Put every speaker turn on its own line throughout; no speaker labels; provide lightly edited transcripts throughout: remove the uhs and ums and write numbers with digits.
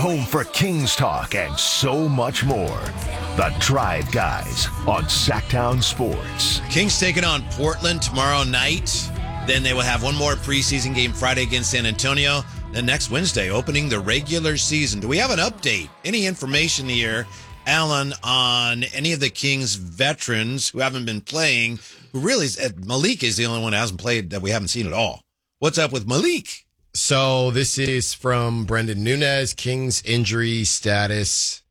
Home for Kings talk and so much more. The Drive Guys on Sacktown Sports.
Kings taking on Portland tomorrow night. Then they will have one more preseason game Friday against San Antonio. Then next Wednesday, opening the regular season. Do we have an update? Any information here, Alan, on any of the Kings veterans who haven't been playing? Who really, Malik is the only one who hasn't played that we haven't seen at all. What's up with Malik?
So this is from Brendan Nunez, Kings injury status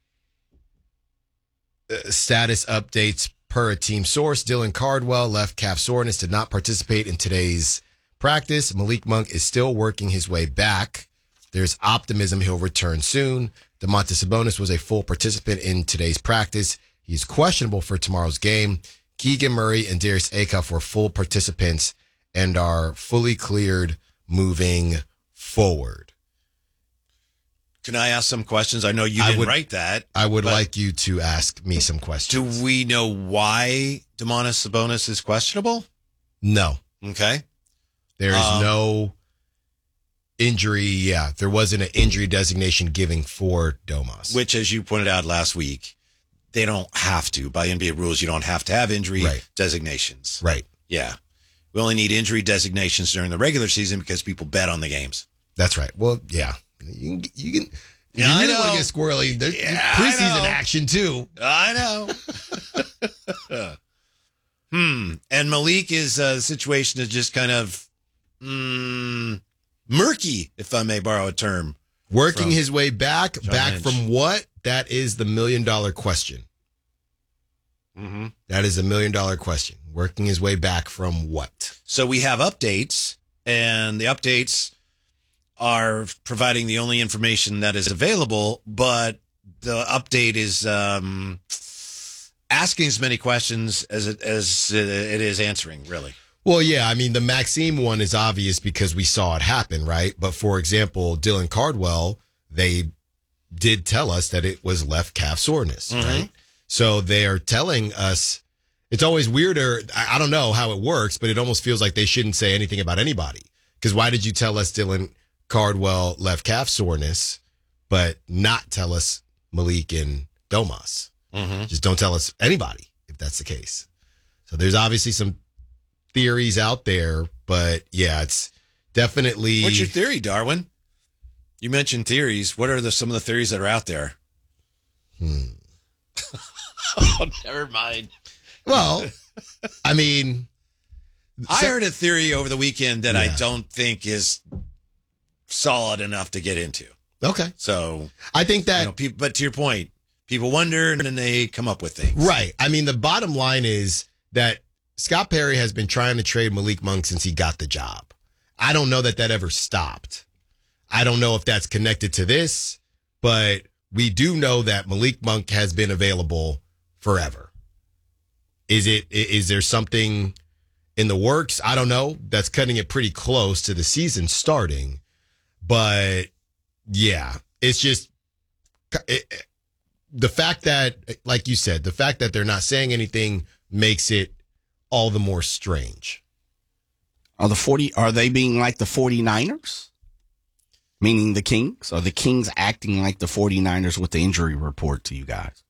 updates per a team source. Dylan Cardwell, left calf soreness, did not participate in today's practice. Malik Monk is still working his way back. There's optimism he'll return soon. Domantas Sabonis was a full participant in today's practice. He's questionable for tomorrow's game. Keegan Murray and Darius Acuff were full participants and are fully cleared moving forward.
Can I ask some questions? I know you didn't write that.
I would like you to ask me some questions.
Do we know why Domantas Sabonis is questionable?
No.
Okay.
There is no injury. Yeah, there wasn't an injury designation given for Domas.
Which, as you pointed out last week, they don't have to. By NBA rules, you don't have to have injury designations.
Right.
Yeah. We only need injury designations during the regular season because people bet on the games.
That's right. Well, yeah. You can
I
really
know.
want to get squirrely. There's preseason action, too.
I know. And Malik is the situation is just kind of murky, if I may borrow a term.
Working his way back
John Lynch.
from what? That is the $1 million question.
Mm-hmm.
That is a $1 million question. Working his way back from what?
So we have updates, and the updates are providing the only information that is available, but the update is asking as many questions as it is answering, really.
Well, yeah, I mean, the Maxime one is obvious because we saw it happen, right? But for example, Dylan Cardwell, they did tell us that it was left calf soreness, right? So they are telling us, it's always weirder. I don't know how it works, but it almost feels like they shouldn't say anything about anybody. Because why did you tell us Dylan Cardwell left calf soreness, but not tell us Malik and Domas? Just don't tell us anybody if that's the case. So there's obviously some theories out there, but yeah, it's definitely.
What's your theory, Darwin? You mentioned theories. What are some of the theories that are out there? Oh, never mind.
Well, I mean,
I heard a theory over the weekend that I don't think is solid enough to get into.
Okay.
So
I think that,
but to your point, people wonder and then they come up with things.
Right. I mean, the bottom line is that Scott Perry has been trying to trade Malik Monk since he got the job. I don't know that ever stopped. I don't know if that's connected to this, but we do know that Malik Monk has been available forever. Is there something in the works? I don't know. That's cutting it pretty close to the season starting. But yeah, it's just the fact that, like you said, the fact that they're not saying anything makes it all the more strange.
Are they being like the 49ers? Meaning the Kings? Are the Kings acting like the 49ers with the injury report to you guys?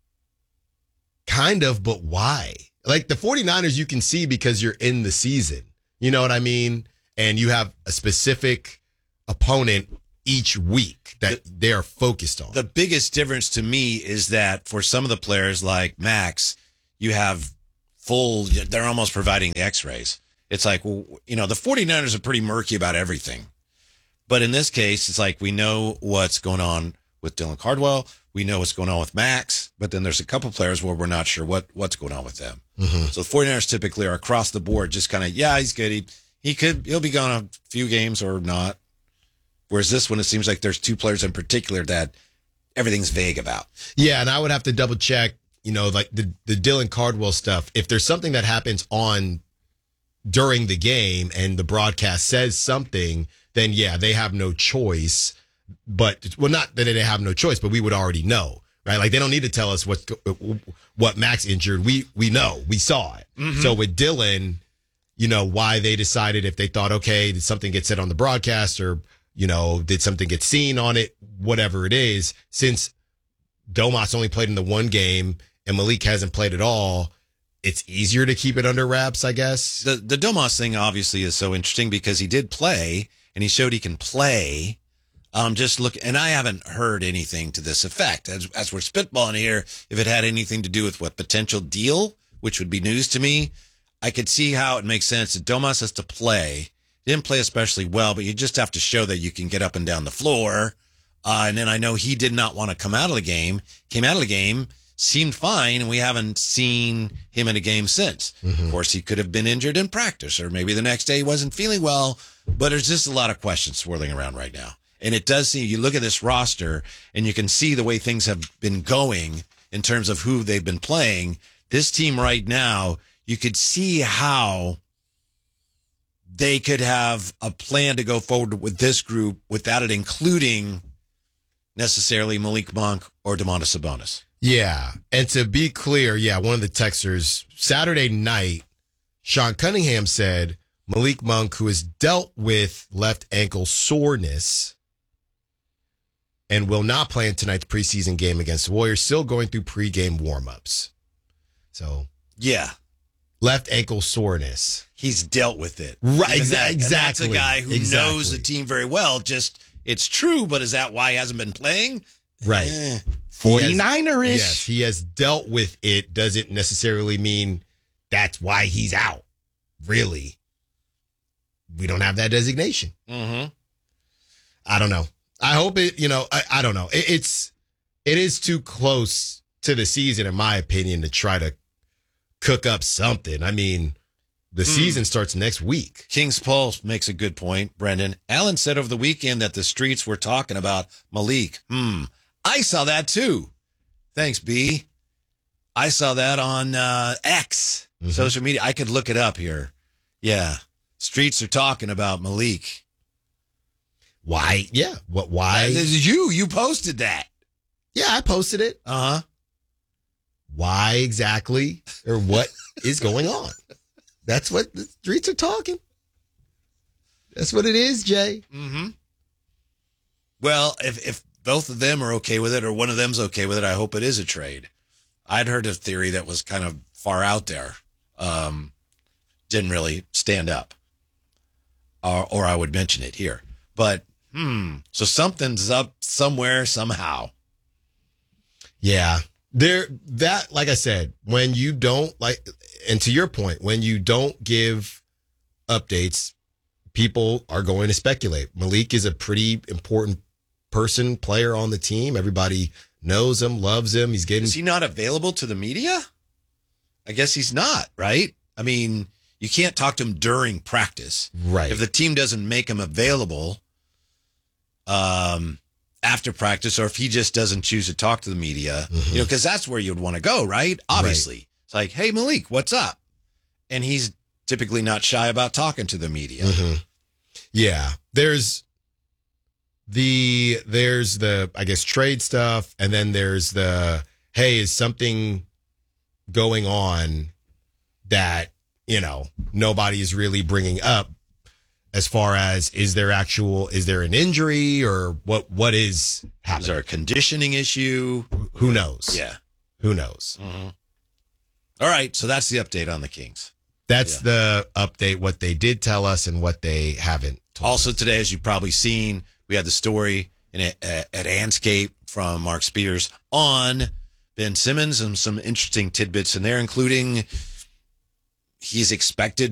Kind of, but why? Like the 49ers you can see because you're in the season. You know what I mean? And you have a specific opponent each week that they're focused on.
The biggest difference to me is that for some of the players like Max, you have they're almost providing the x-rays. It's like, well, the 49ers are pretty murky about everything. But in this case, it's like we know what's going on with Dylan Cardwell. We know what's going on with Max. But then there's a couple players where we're not sure what's going on with them. So the 49ers typically are across the board, just kind of, he's good. He'll be gone a few games or not. Whereas this one, it seems like there's two players in particular that everything's vague about.
Yeah, and I would have to double check, like the Dylan Cardwell stuff. If there's something that happens during the game and the broadcast says something, then yeah, they have no choice. But, well, not that they have no choice, but we would already know, right? Like they don't need to tell us what Max injured. We know, we saw it. So with Dylan, why they decided if they thought, okay, did something get said on the broadcast or did something get seen on it, whatever it is. Since Domas only played in the one game and Malik hasn't played at all, it's easier to keep it under wraps, I guess.
The Domas thing obviously is so interesting because he did play and he showed he can play. And I haven't heard anything to this effect. As we're spitballing here, if it had anything to do with what potential deal, which would be news to me, I could see how it makes sense that Domas has to play. He didn't play especially well, but you just have to show that you can get up and down the floor. And then I know he did not want to come out of the game, came out of the game, seemed fine, and we haven't seen him in a game since. Mm-hmm. Of course, he could have been injured in practice, or maybe the next day he wasn't feeling well, but there's just a lot of questions swirling around right now. And it does seem, you look at this roster, and you can see the way things have been going in terms of who they've been playing. This team right now, you could see how they could have a plan to go forward with this group without it including necessarily Malik Monk or Domantas Sabonis.
Yeah. And to be clear, one of the texters, Saturday night, Sean Cunningham said Malik Monk, who has dealt with left ankle soreness and will not play in tonight's preseason game against the Warriors, still going through pregame warmups. So,
yeah.
Left ankle soreness.
He's dealt with it.
Right, exactly.
And that's a guy who knows the team very well. Just, it's true, but is that why he hasn't been playing?
Right.
49er-ish.
Yes, he has dealt with it. Doesn't necessarily mean that's why he's out. Really. We don't have that designation.
Mm-hmm.
I don't know. I hope it, I don't know. It is too close to the season, in my opinion, to try to cook up something. I mean, the season starts next week.
King's Pulse makes a good point, Brendan. Allen said over the weekend that the streets were talking about Malik. I saw that too. Thanks, B. I saw that on X, social media. I could look it up here. Yeah. Streets are talking about Malik.
Why? Yeah. Why?
You posted that.
Yeah, I posted it.
Uh-huh.
Why exactly, or what is going on? That's what the streets are talking. That's what it is, Jay.
Mm-hmm. Well, if both of them are okay with it, or one of them's okay with it, I hope it is a trade. I'd heard a theory that was kind of far out there. Didn't really stand up. Or I would mention it here. But, so something's up somewhere, somehow.
Yeah. Like I said, when you don't and to your point, when you don't give updates, people are going to speculate. Malik is a pretty important player on the team. Everybody knows him, loves him. Is
he not available to the media? I guess he's not, right? I mean, you can't talk to him during practice.
Right.
If the team doesn't make him available after practice, or if he just doesn't choose to talk to the media, because that's where you'd want to go, right? Obviously. Right. It's like, hey, Malik, what's up? And he's typically not shy about talking to the media.
Mm-hmm. Yeah. There's the, I guess, trade stuff. And then there's the, hey, is something going on that, nobody is really bringing up as far as, is there an injury, or what is happening?
Is there a conditioning issue?
Who knows?
Yeah.
Who knows?
Mm-hmm. All right. So that's the update on the Kings.
That's the update, what they did tell us and what they haven't told
Also
us.
Today, as you've probably seen, we had the story at Anscape from Mark Spears on Ben Simmons, and some interesting tidbits in there, including he's expected